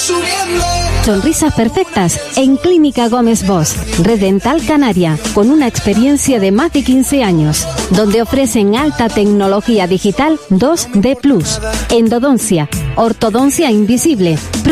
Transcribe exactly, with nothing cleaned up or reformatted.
Sonrisas perfectas en Clínica Gómez Bosch, Red Dental Canaria, con una experiencia de más de quince años, donde ofrecen alta tecnología digital dos D plus, endodoncia, ortodoncia invisible,